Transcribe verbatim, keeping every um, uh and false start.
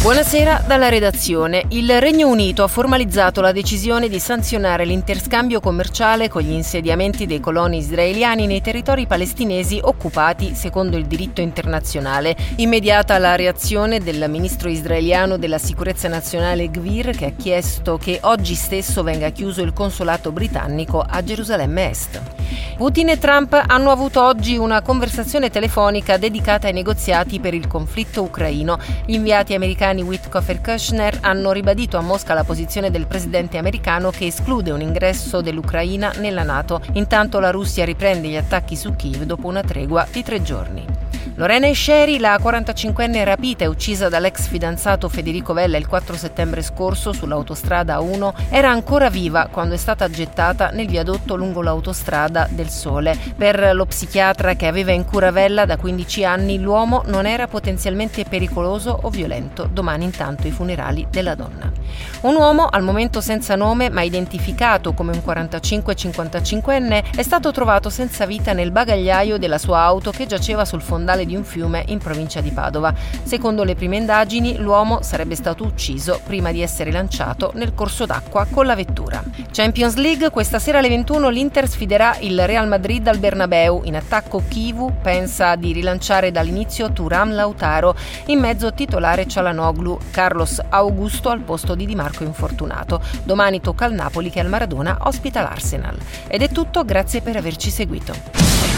Buonasera dalla redazione. Il Regno Unito ha formalizzato la decisione di sanzionare l'interscambio commerciale con gli insediamenti dei coloni israeliani nei territori palestinesi occupati secondo il diritto internazionale. Immediata la reazione del ministro israeliano della sicurezza nazionale Gvir, che ha chiesto che oggi stesso venga chiuso il consolato britannico a Gerusalemme Est. Putin e Trump hanno avuto oggi una conversazione telefonica dedicata ai negoziati per il conflitto ucraino. Gli inviati americani Witkoff e Kushner hanno ribadito a Mosca la posizione del presidente americano che esclude un ingresso dell'Ucraina nella NATO. Intanto la Russia riprende gli attacchi su Kiev dopo una tregua di tre giorni. Lorena Esceri, la quarantacinquenne rapita e uccisa dall'ex fidanzato Federico Vella il quattro settembre scorso sull'autostrada A uno, era ancora viva quando è stata gettata nel viadotto lungo l'autostrada del Sole. Per lo psichiatra che aveva in cura Vella da quindici anni, l'uomo non era potenzialmente pericoloso o violento. Domani intanto i funerali della donna. Un uomo, al momento senza nome ma identificato come un quarantacinque cinquantacinquenne, è stato trovato senza vita nel bagagliaio della sua auto che giaceva sul fondale di un fiume in provincia di Padova. Secondo le prime indagini, l'uomo sarebbe stato ucciso prima di essere lanciato nel corso d'acqua con la vettura. Champions League, questa sera alle ventuno l'Inter sfiderà il Real Madrid al Bernabeu. In attacco Chivu pensa di rilanciare dall'inizio Thuram Lautaro, in mezzo titolare Çalhanoğlu, Carlos Augusto al posto di Di Marco infortunato. Domani tocca al Napoli che al Maradona ospita l'Arsenal. Ed è tutto, grazie per averci seguito.